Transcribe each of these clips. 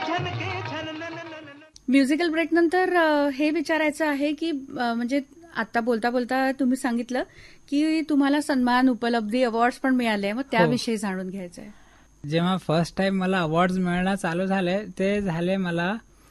Musical break नंतर हे विचारायचं आहे की म्हणजे आता बोलता बोलता तुम्ही सांगितलं की तुम्हाला सन्मान, उपलब्धी, अवॉर्ड्स पण मिळाले, मग त्याविषयी जाणून घ्यायचं आहे. जेव्हा फर्स्ट टाइम मला अवॉर्ड्स मिळणं चालू झाले ते झाले मला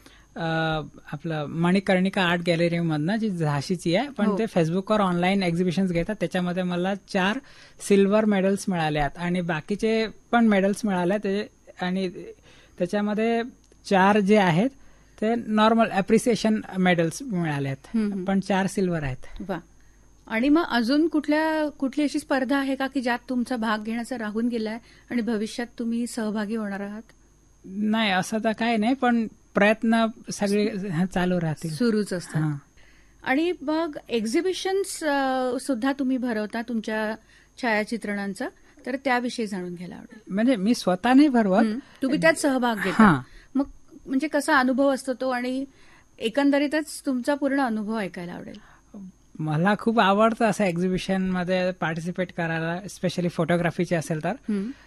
आपलं मणिकर्णिका आर्ट गॅलरी मधनं, जी झाशीची आहे, पण ते फेसबुकवर ऑनलाईन एक्झिबिशन्स घेतात. त्याच्यामध्ये मला 4 सिल्वर मेडल्स मिळाल्यात आणि बाकीचे पण मेडल्स मिळाले. आणि त्याच्यामध्ये 4 जे आहेत ते नॉर्मल अप्रिसिएशन मेडल्स मिळाले आहेत, पण 4 सिल्वर आहेत. वा. आणि मग अजून कुठली अशी स्पर्धा आहे का की ज्यात तुमचा भाग घेण्याचा राहून गेलाय आणि भविष्यात तुम्ही सहभागी होणार आहात? नाही, असं तर काही नाही, पण प्रयत्न सगळे चालू राहतील, सुरूच असतात. आणि मग एक्झिबिशन्स सुद्धा तुम्ही भरवता तुमच्या छायाचित्रणांचं, तर त्याविषयी जाणून घ्यायला आवडेल. म्हणजे मी स्वतः नाही भरवत, तुम्ही त्यात सहभाग घेता. मग म्हणजे कसा अनुभव असतो तो, आणि एकंदरीतच तुमचा पूर्ण अनुभव ऐकायला आवडेल. मला खूप आवडतं असं एक्झिबिशन मध्ये पार्टिसिपेट करायला, स्पेशली फोटोग्राफीचे असेल तर,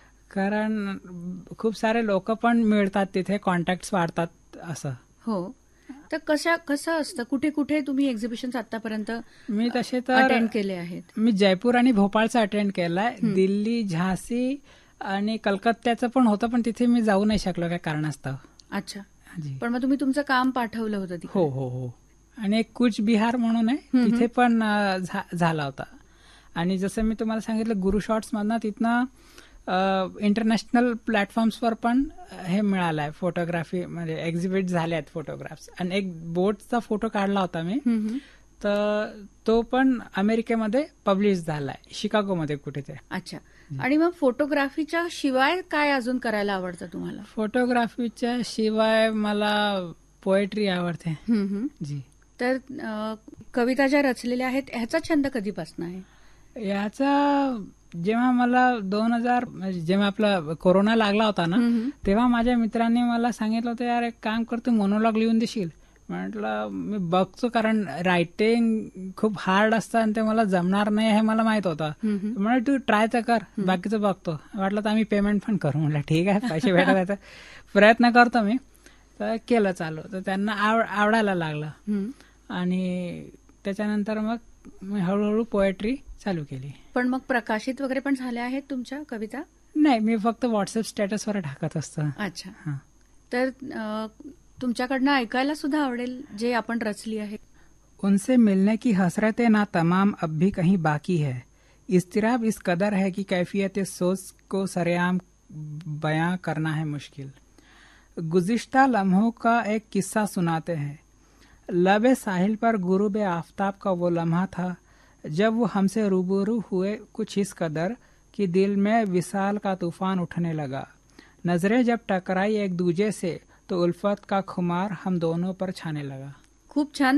कारण खूप सारे लोक पण मिळतात तिथे, कॉन्टॅक्ट वाढतात असं. हो. तर कसं असतं, कुठे कुठे तुम्ही एक्झिबिशन्स आतापर्यंत मी तसे तर अटेंड केले आहेत? मी जयपूर आणि भोपाळचं अटेंड केलंय, दिल्ली, झाशी आणि कलकत्त्याचं पण होतं, पण तिथे मी जाऊ नाही शकलो काय कारणास्तव. अच्छा. पण मग तुम्ही तुमचं काम पाठवलं होतं तिथे? हो हो हो. आणि एक कूच बिहार म्हणून आहे, तिथे पण झाला होता. आणि जसं मी तुम्हाला सांगितलं, गुरु शॉट्स मधनं तिथनं इंटरनॅशनल प्लॅटफॉर्म्सवर पण हे मिळालं आहे, फोटोग्राफी म्हणजे एक्झिबिट झाले आहेत फोटोग्राफ्स. आणि एक बोटचा फोटो काढला होता मी, तर तो पण अमेरिकेमध्ये पब्लिश झालाय, शिकागोमध्ये कुठे. अच्छा. आणि मग फोटोग्राफीच्या शिवाय काय अजून करायला आवडतं तुम्हाला? फोटोग्राफीच्या शिवाय मला पोएट्री आवडते. जी. तर कविता ज्या रचलेल्या आहेत ह्याचा छंद कधीपासून आहे? याचा जेव्हा मला 2000 जेव्हा आपला कोरोना लागला होता ना, तेव्हा माझ्या मित्रांनी मला सांगितलं होतं, यार एक काम करतो, मोनोलॉग लिहून देशील? म्हटलं मी बघतो, कारण रायटिंग खूप हार्ड असतं आणि ते मला जमणार नाही हे मला माहित होतं. म्हणजे तू ट्राय तर कर, बाकीचं बघतो. वाटलं तर आम्ही पेमेंट पण करू. म्हटलं ठीक आहे, पैसे भेटत प्रयत्न करतो मी. तर केलं चालू, तर त्यांना आवडायला लागलं. आणि त्याच्यानंतर मग हळूहळू पोएट्री चालू केली. पण मग प्रकाशित वगैरे पण झाल्या आहेत तुमच्या कविता? नाही, मी फक्त व्हॉट्सअप स्टेटसवर टाकत असतो. अच्छा. तर तुमच्याकडनं ऐकायला सुद्धा आवडेल जे आपण रचली आहे. उनसे मिलने की हसरतें ना तमाम अब भी कहीं बाकी है, इस्तिराब इस कदर है कि कैफियत सोच को सरेआम बयां करना है मुश्किल. गुज़िश्ता लम्हों का एक किस्सा सुनाते हैं. लबे साहिल पर गुरूब आफताब का वो लम्हा था जब वो हमसे रूबरू हुए कुछ इस कदर कि दिल में विसाल का तूफान उठने लगा. नजरें जब टकराई एक दूजे से तो उल्फत का खुमार हम दोनों पर छाने लगा. खूप छान.